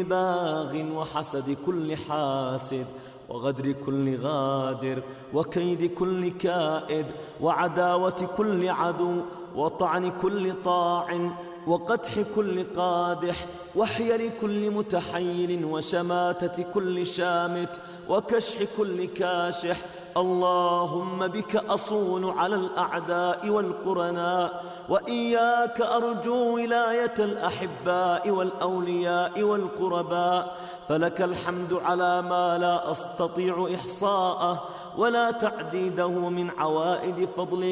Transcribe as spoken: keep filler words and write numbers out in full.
كل باغ وحسد كل حاسد وغدر كل غادر وكيد كل كائد وعداوة كل عدو وطعن كل طاعن وقدح كل قادح وحيل كل متحيل وشماتة كل شامت وكشح كل كاشح. اللهم بك أصون على الأعداء والقرناء، وإياك أرجو ولاية الأحباء والأولياء والقرباء، فلك الحمد على ما لا أستطيع إحصاءه ولا تعديده من عوائد فضلك.